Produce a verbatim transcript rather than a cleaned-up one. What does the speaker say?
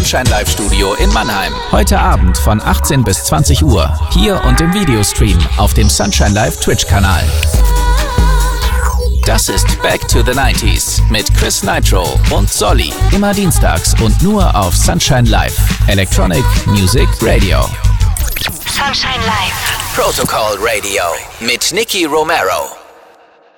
Sunshine Live Studio in Mannheim. Heute Abend von achtzehn bis zwanzig Uhr. Hier und im Videostream auf dem Sunshine Live Twitch-Kanal. Das ist Back to the neunziger mit Chris Nitro und Solly. Immer dienstags und nur auf Sunshine Live. Electronic Music Radio. Sunshine Live. Protocol Radio mit Nicky Romero.